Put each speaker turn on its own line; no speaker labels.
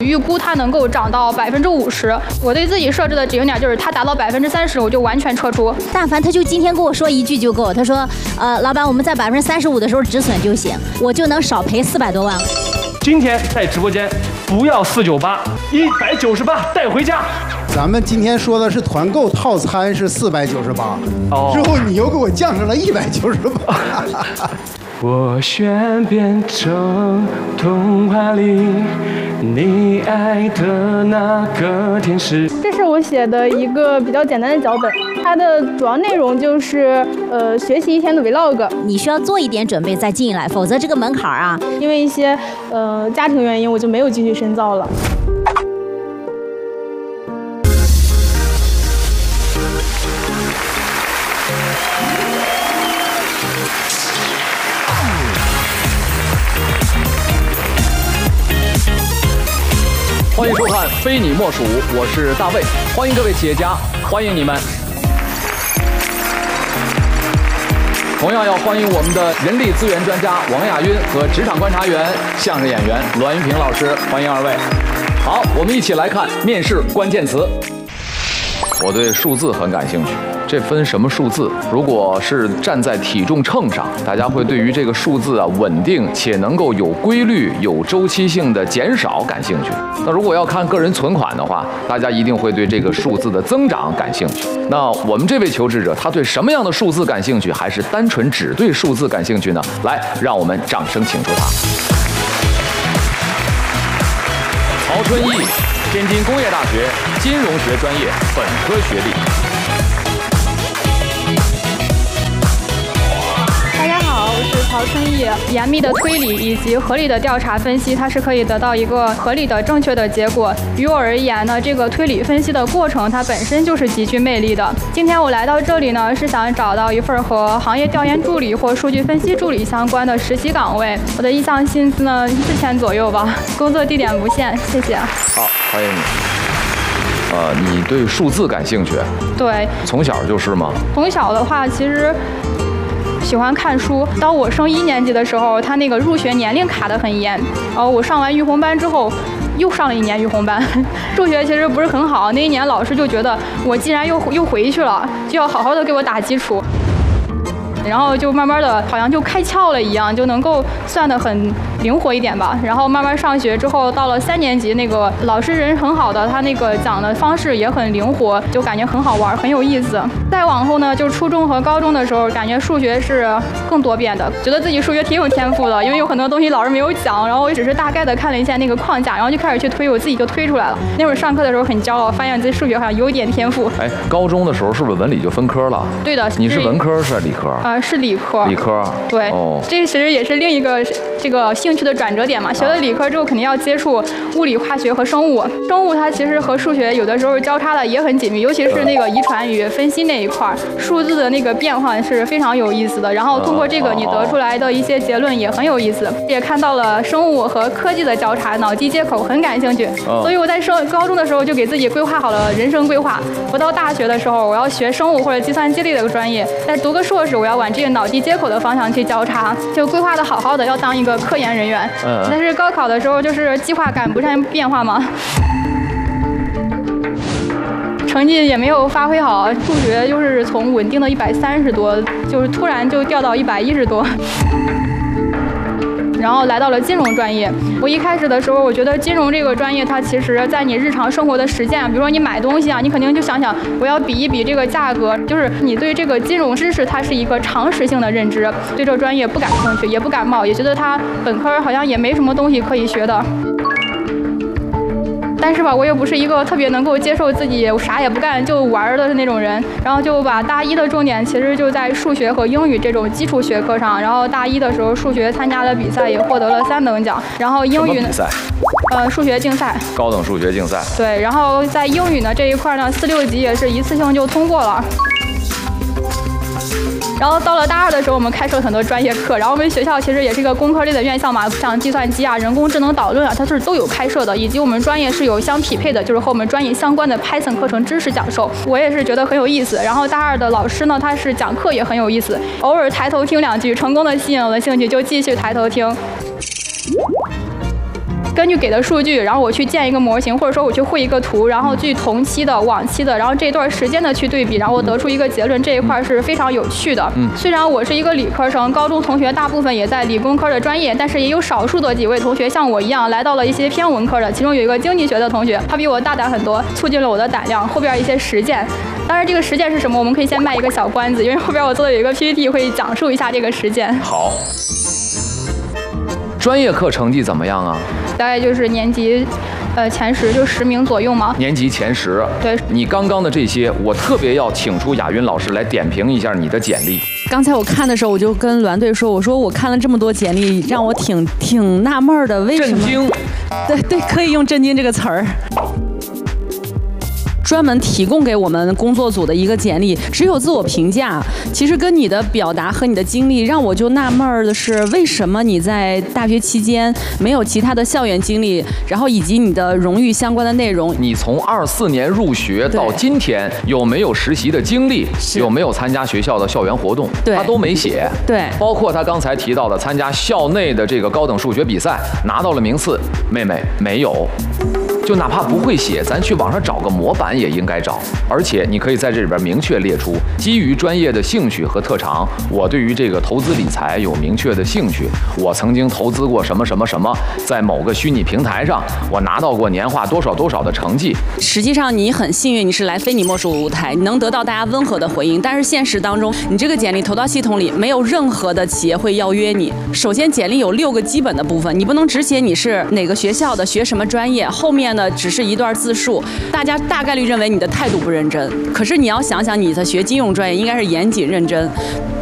预估它能够涨到50%。我对自己设置的止盈点就是它达到30%，我就完全撤出。
但凡他就今天跟我说一句就够，他说，老板，我们在35%的时候止损就行，我就能少赔400多万。
今天在直播间不要498，198带回家。
咱们今天说的是团购套餐是498，之后你又给我降成了198。
我愿变成童话里你爱的那个天使。
这是我写的一个比较简单的脚本，它的主要内容就是学习一天的 vlog。
你需要做一点准备再进来，否则这个门槛啊，
因为一些家庭原因，我就没有继续深造了。
欢迎收看《非你莫属》，我是大卫，欢迎各位企业家，欢迎你们。同样要欢迎我们的人力资源专家王亚晕和职场观察员、相声演员栾云平老师，欢迎二位。好，我们一起来看面试关键词。我对数字很感兴趣，这分什么数字？如果是站在体重秤上，大家会对于这个数字啊稳定且能够有规律、有周期性的减少感兴趣。那如果要看个人存款的话，大家一定会对这个数字的增长感兴趣。那我们这位求职者，他对什么样的数字感兴趣，还是单纯只对数字感兴趣呢？来，让我们掌声请出他。曹春义，天津工业大学金融学专业本科学历。
大家好，我是曹春义。严密的推理以及合理的调查分析，它是可以得到一个合理的、正确的结果。于我而言呢，这个推理分析的过程，它本身就是极具魅力的。今天我来到这里呢，是想找到一份和行业调研助理或数据分析助理相关的实习岗位。我的意向薪资呢，4000左右吧，工作地点不限。谢谢。
好，欢迎你。你对数字感兴趣？
对，
从小就是吗？
从小的话，其实喜欢看书。当我升1年级的时候，他那个入学年龄卡得很严，然后我上完育红班之后，又上了1年育红班，数学其实不是很好。那一年老师就觉得我既然又回去了，就要好好的给我打基础。然后就慢慢的好像就开窍了一样，就能够算得很灵活一点吧。然后慢慢上学之后，到了3年级，那个老师人很好的，他那个讲的方式也很灵活，就感觉很好玩，很有意思。再往后呢，就初中和高中的时候，感觉数学是更多变的，觉得自己数学挺有天赋的，因为有很多东西老师没有讲，然后我只是大概的看了一下那个框架，然后就开始去推，我自己就推出来了。那会儿上课的时候很骄傲，发现自己数学好像有点天赋。
哎，高中的时候是不是文理就分科了？
对的。
你是文科是理科？
是理科。
理科。
对。哦。这其实也是另一个这个兴趣的转折点嘛。学了理科之后，肯定要接触物理、化学和生物。生物它其实和数学有的时候交叉的也很紧密，尤其是那个遗传与分析那一块，数字的那个变化是非常有意思的。然后通过这个，你得出来的一些结论也很有意思。也看到了生物和科技的交叉，脑机接口很感兴趣。所以我在高中的时候就给自己规划好了人生规划。我到大学的时候，我要学生物或者计算机类的专业，再读个硕士，我要往这个脑机接口的方向去交叉，就规划的好好的，要当一个科研人员。但是高考的时候就是计划赶不上变化嘛，成绩也没有发挥好，数学就是从稳定的130多，就是突然就掉到110多。然后来到了金融专业。我一开始的时候，我觉得金融这个专业，它其实在你日常生活的实践，比如说你买东西啊，你肯定就想想我要比一比这个价格，就是你对这个金融知识它是一个常识性的认知，对这个专业不感兴趣，也不感冒，也觉得它本科好像也没什么东西可以学的。但是吧，我也不是一个特别能够接受自己啥也不干就玩的那种人，然后就把大一的重点其实就在数学和英语这种基础学科上。然后大一的时候，数学参加了比赛，也获得了3等奖。然后英语呢，数学竞赛，
高等数学竞赛。
对，然后在英语呢这一块呢，4、6级也是一次性就通过了。然后到了大2的时候，我们开设了很多专业课。然后我们学校其实也是一个工科类的院校嘛，像计算机啊、人工智能导论啊，它是都有开设的，以及我们专业是有相匹配的，就是和我们专业相关的 Python 课程知识讲授。我也是觉得很有意思。然后大2的老师呢，他是讲课也很有意思，偶尔抬头听2句，成功的吸引我的兴趣，就继续抬头听。 根据给的数据，然后我去建一个模型，或者说我去绘一个图，然后据同期的、往期的，然后这段时间的去对比，然后我得出一个结论，这一块是非常有趣的。虽然我是一个理科生，高中同学大部分也在理工科的专业，但是也有少数的几位同学像我一样来到了一些偏文科的，其中有一个经济学的同学，他比我大胆很多，促进了我的胆量。后边一些实践，当然这个实践是什么，我们可以先卖一个小关子，因为后边我做的有一个 PPT 会讲述一下这个实践。
好，专业课成绩怎么样啊？
大概就是年级前10，就10名左右嘛。
年级前10。
对，你
刚刚的这些，我特别要请出雅云老师来点评一下你的简历。
刚才我看的时候，我就跟栾队说，我说我看了这么多简历，让我挺纳闷的，为什么？
震惊。
对，可以用震惊这个词儿。专门提供给我们工作组的一个简历，只有自我评价。其实跟你的表达和你的经历，让我就纳闷的是，为什么你在大学期间没有其他的校园经历，然后以及你的荣誉相关的内容？
你从24年入学到今天，有没有实习的经历？有没有参加学校的校园活动？
对，
他都没写。
对，
包括他刚才提到的参加校内的这个高等数学比赛，拿到了名次，妹妹没有。就哪怕不会写，咱去网上找个模板也应该找。而且你可以在这里边明确列出，基于专业的兴趣和特长，我对于这个投资理财有明确的兴趣。我曾经投资过什么什么什么，在某个虚拟平台上，我拿到过年化多少多少的成绩。
实际上你很幸运，你是来非你莫属舞台，你能得到大家温和的回应。但是现实当中，你这个简历投到系统里，没有任何的企业会邀约你。首先，简历有6个基本的部分，你不能只写你是哪个学校的，学什么专业，后面呢只是一段自述，大家大概率认为你的态度不认真。可是你要想想，你的学金融专业应该是严谨认真。